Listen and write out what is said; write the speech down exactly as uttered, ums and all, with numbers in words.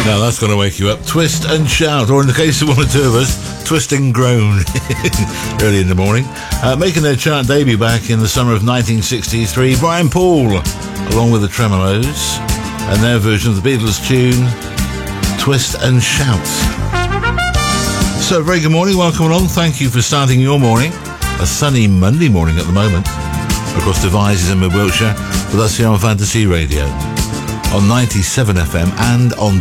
Now that's going to wake you up. Twist and shout, or in the case of one or two of us, twist and groan early in the morning. Uh, making their chart debut back in the summer of nineteen sixty-three, Brian Paul, along with the Tremolos, and their version of the Beatles tune, Twist and Shout. So, very good morning, welcome along. Thank you for starting your morning. A sunny Monday morning at the moment, across Devizes in mid Wiltshire, with us here on Fantasy Radio, on ninety-seven F M and on